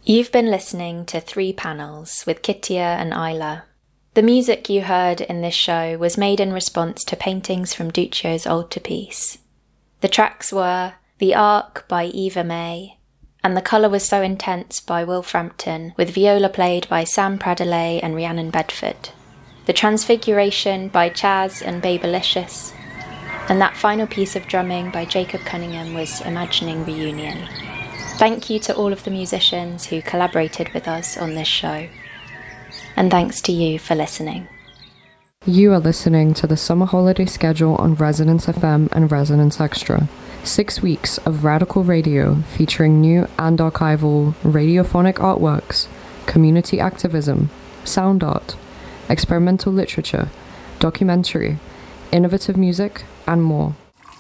You've been listening to 3 Panels with Kittia and Isla. The music you heard in this show was made in response to paintings from Duccio's altarpiece. The tracks were The Ark by Eva May and The Colour Was So Intense by Will Frampton, with viola played by Sam Pradelay and Rhiannon Bedford. The Transfiguration by Chaz and Babelicious, and that final piece of drumming by Jacob Cunningham was Imagining Reunion. Thank you to all of the musicians who collaborated with us on this show. And thanks to you for listening. You are listening to the summer holiday schedule on Resonance FM and Resonance Extra. 6 weeks of radical radio featuring new and archival radiophonic artworks, community activism, sound art, experimental literature, documentary, innovative music, and more.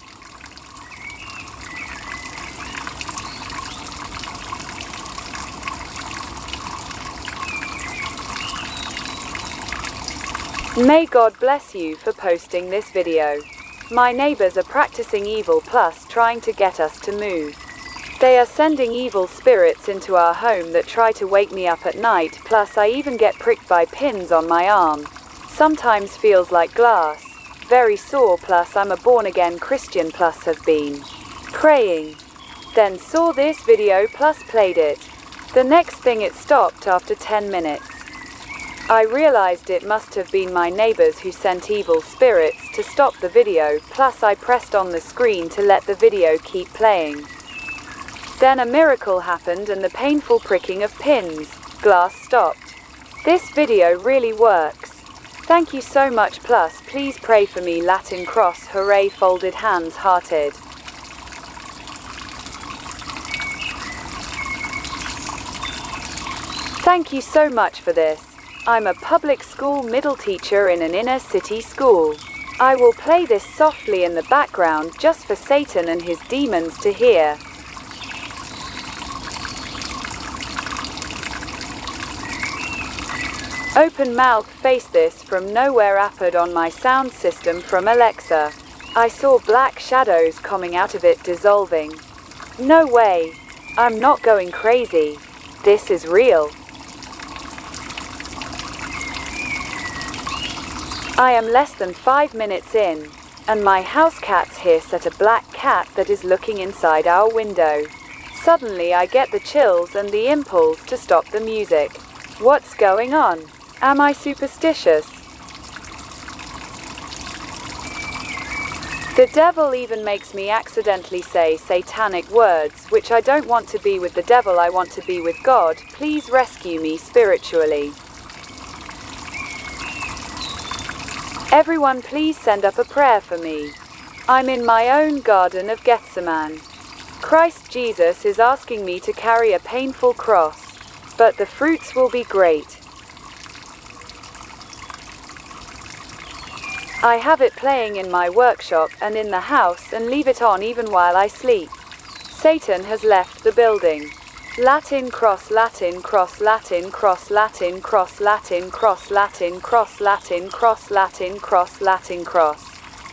May God bless you for posting this video. My neighbors are practicing evil plus trying to get us to move. They are sending evil spirits into our home that try to wake me up at night, plus I even get pricked by pins on my arm. Sometimes feels like glass. Very sore, plus I'm a born-again Christian plus have been praying. Then saw this video plus played it. The next thing it stopped after 10 minutes. I realized it must have been my neighbors who sent evil spirits to stop the video, plus I pressed on the screen to let the video keep playing. Then a miracle happened and the painful pricking of pins, glass stopped. This video really works. Thank you so much, plus please pray for me. Latin cross, hooray, folded hands, hearted. Thank you so much for this. I'm a public school middle teacher in an inner city school. I will play this softly in the background just for Satan and his demons to hear. Open mouth face this from nowhere appeared on my sound system from Alexa. I saw black shadows coming out of it dissolving. No way. I'm not going crazy. This is real. I am less than 5 minutes in, and my house cats hiss at a black cat that is looking inside our window. Suddenly I get the chills and the impulse to stop the music. What's going on? Am I superstitious? The devil even makes me accidentally say satanic words, which I don't want to be with the devil, I want to be with God. Please rescue me spiritually. Everyone please send up a prayer for me. I'm in my own Garden of Gethsemane. Christ Jesus is asking me to carry a painful cross, but the fruits will be great. I have it playing in my workshop and in the house and leave it on even while I sleep. Satan has left the building. Latin cross, Latin cross, Latin cross, Latin cross, Latin cross, Latin cross, Latin cross, Latin cross, Latin cross.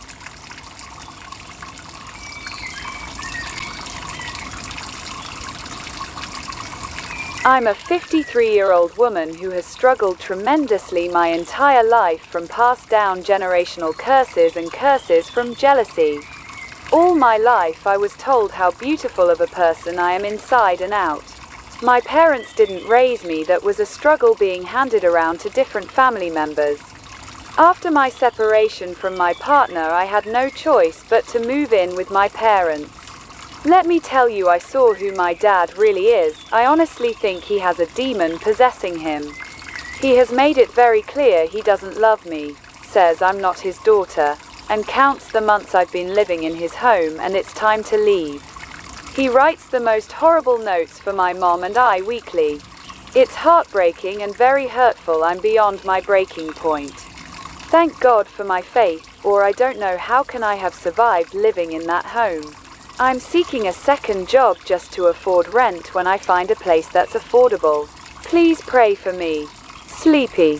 I'm a 53-year-old woman who has struggled tremendously my entire life from passed down generational curses and curses from jealousy. All my life I was told how beautiful of a person I am inside and out. My parents didn't raise me, that was a struggle being handed around to different family members. After my separation from my partner, I had no choice but to move in with my parents. Let me tell you, I saw who my dad really is. I honestly think he has a demon possessing him. He has made it very clear he doesn't love me, says I'm not his daughter, and counts the months I've been living in his home and it's time to leave. He writes the most horrible notes for my mom and I weekly. It's heartbreaking and very hurtful. I'm beyond my breaking point. Thank God for my faith, or I don't know how can I have survived living in that home. I'm seeking a second job just to afford rent when I find a place that's affordable. Please pray for me. Sleepy.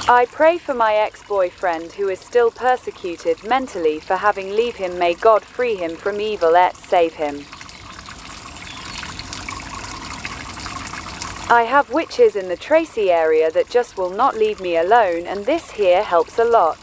I pray for my ex-boyfriend who is still persecuted mentally for having leave him. May God free him from evil et save him. I have witches in the Tracy area that just will not leave me alone, and this here helps a lot.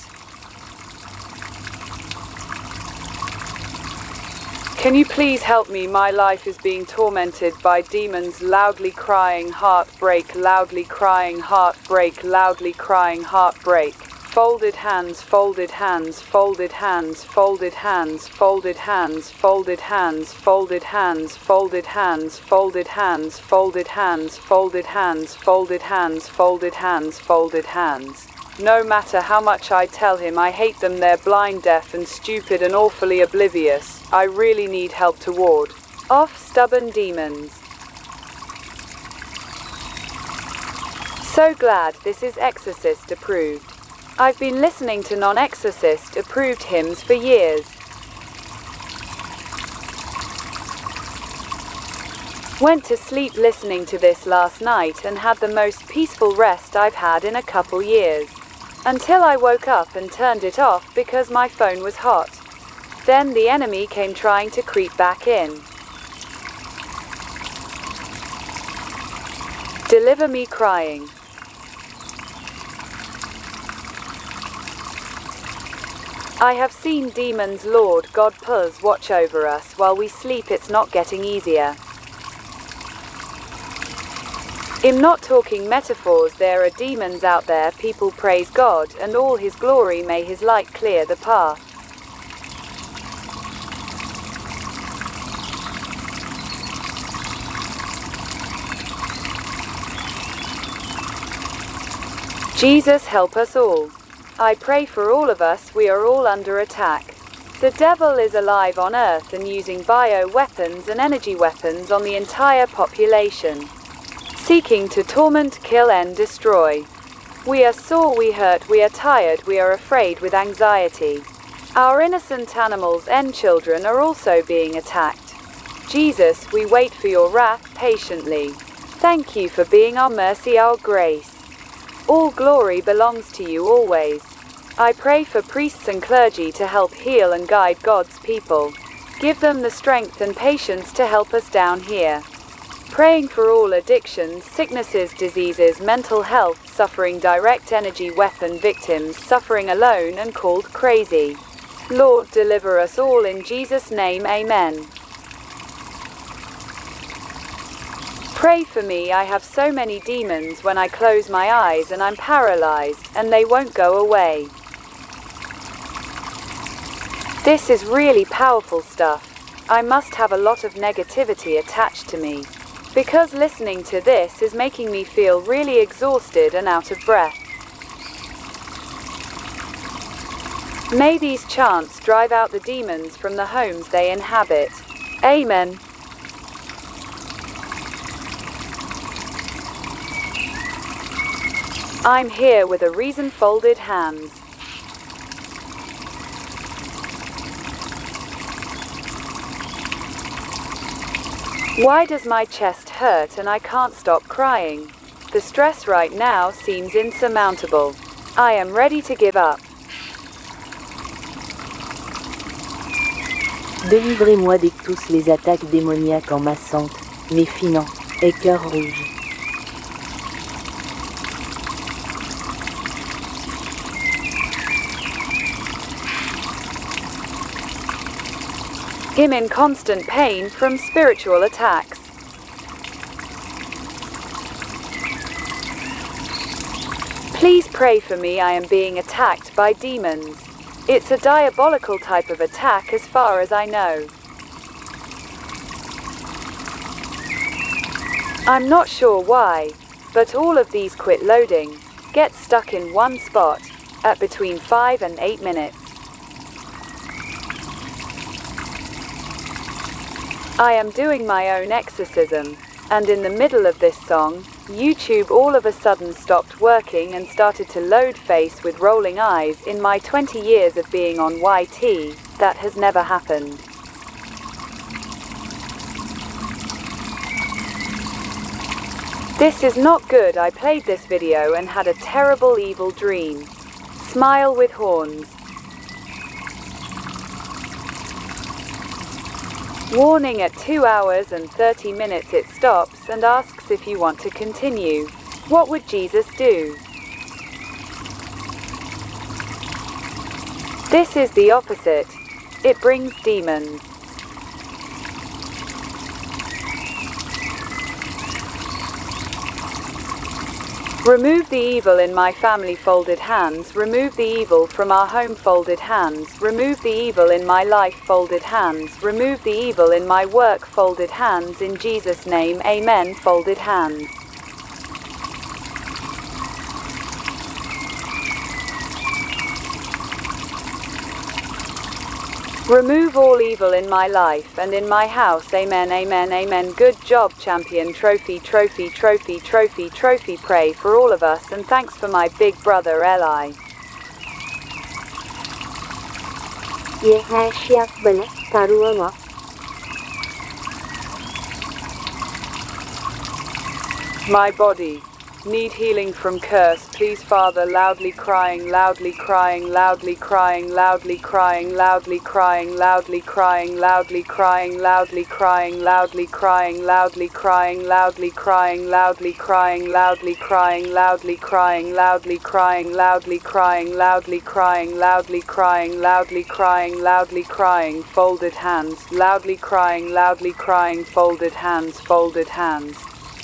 Can you please help me? My life is being tormented by demons, loudly crying heartbreak, loudly crying heartbreak, loudly crying heartbreak. Folded hands, folded hands, folded hands, folded hands, folded hands, folded hands, folded hands, folded hands, folded hands, folded hands, folded hands, folded hands, folded hands, folded hands. No matter how much I tell him I hate them, they're blind, deaf and stupid and awfully oblivious. I really need help to ward off stubborn demons. So glad this is Exorcist approved. I've been listening to non-Exorcist approved hymns for years. Went to sleep listening to this last night and had the most peaceful rest I've had in a couple years. Until I woke up and turned it off because my phone was hot. Then the enemy came trying to creep back in. Deliver me crying. I have seen demons. Lord God, please watch over us while we sleep. It's not getting easier. I'm not talking metaphors, there are demons out there. People praise God and all his glory. May his light clear the path. Jesus help us all. I pray for all of us. We are all under attack. The devil is alive on earth and using bio-weapons and energy weapons on the entire population, seeking to torment, kill and destroy. We are sore, we hurt, we are tired, we are afraid with anxiety. Our innocent animals and children are also being attacked. Jesus, we wait for your wrath patiently. Thank you for being our mercy, our grace. All glory belongs to you always. I pray for priests and clergy to help heal and guide God's people. Give them the strength and patience to help us down here. Praying for all addictions, sicknesses, diseases, mental health, suffering, direct energy weapon victims, suffering alone and called crazy. Lord, deliver us all in Jesus' name, amen. Pray for me. I have so many demons when I close my eyes and I'm paralyzed, and they won't go away. This is really powerful stuff. I must have a lot of negativity attached to me, because listening to this is making me feel really exhausted and out of breath. May these chants drive out the demons from the homes they inhabit. Amen. I'm here with a reason. Folded hands. Why does my chest hurt and I can't stop crying? The stress right now seems insurmountable. I am ready to give up. Délivrez-moi de tous les attaques démoniaques en massante, mes finants, et cœur rouge. I'm in constant pain from spiritual attacks. Please pray for me. I am being attacked by demons. It's a diabolical type of attack as far as I know. I'm not sure why, but all of these quit loading, get stuck in one spot, at between 5 and 8 minutes. I am doing my own exorcism, and in the middle of this song, YouTube all of a sudden stopped working and started to load face with rolling eyes. In my 20 years of being on YT, that has never happened. This is not good. I played this video and had a terrible evil dream. Smile with horns. Warning, at 2 hours and 30 minutes it stops and asks if you want to continue. What would Jesus do? This is the opposite. It brings demons. Remove the evil in my family, folded hands. Remove the evil from our home, folded hands. Remove the evil in my life, folded hands. Remove the evil in my work, folded hands. In Jesus' name, amen, folded hands. Remove all evil in my life and in my house, amen, amen, amen. Good job, champion. Trophy, trophy, trophy, trophy, trophy. Pray for all of us and thanks for my big brother Eli. My body. Need healing from curse, please Father. Loudly crying, loudly crying, loudly crying, loudly crying, loudly crying, loudly crying, loudly crying, loudly crying, loudly crying, loudly crying, loudly crying, loudly crying, loudly crying, loudly crying, loudly crying, loudly crying, loudly crying, loudly crying, loudly crying, loudly crying, folded hands, loudly crying, folded hands, folded hands.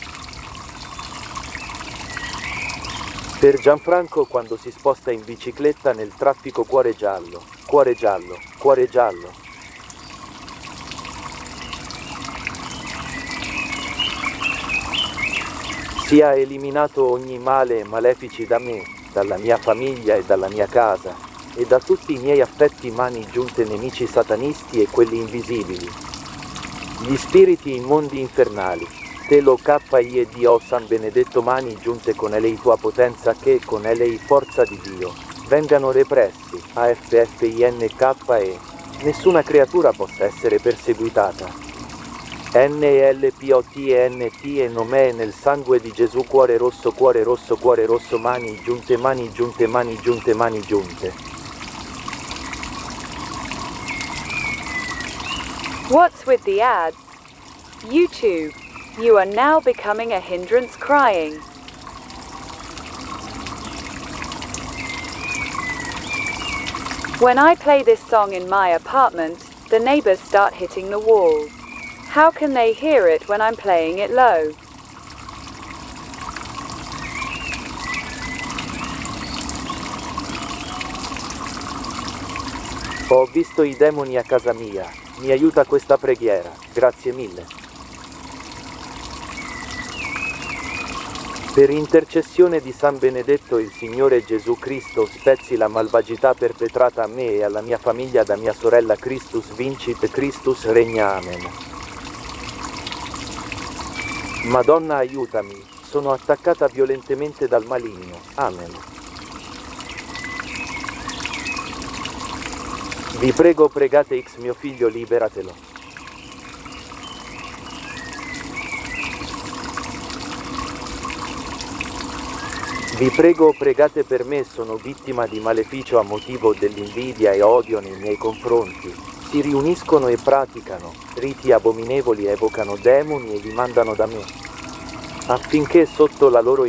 Per Gianfranco quando si sposta in bicicletta nel traffico, cuore giallo, cuore giallo, cuore giallo. Sia eliminato ogni male e malefici da me, dalla mia famiglia e dalla mia casa, e da tutti i miei affetti, mani giunte, nemici satanisti e quelli invisibili. Gli spiriti immondi infernali. Te lo K.I. e Dio San benedetto, mani giunte con Elei tua potenza, che con Elei forza di Dio, vengano repressi, AFFINKE, nessuna creatura possa essere perseguitata. NLPOTNT e nome nel sangue di Gesù, cuore rosso, mani giunte, mani giunte, mani giunte, mani giunte. What's with the ads? YouTube. You are now becoming a hindrance, crying. When I play this song in my apartment, the neighbors start hitting the walls. How can they hear it when I'm playing it low? Ho visto i demoni a casa mia. Mi aiuta questa preghiera. Grazie mille. Per intercessione di San Benedetto, il Signore Gesù Cristo spezzi la malvagità perpetrata a me e alla mia famiglia da mia sorella. Christus vincit, Christus regna, amen. Madonna aiutami, sono attaccata violentemente dal maligno, amen. Vi prego, pregate X mio figlio, liberatelo. Vi prego, pregate per me, sono vittima di maleficio a motivo dell'invidia e odio nei miei confronti. Si riuniscono e praticano riti abominevoli, evocano demoni e li mandano da me, affinché sotto la loro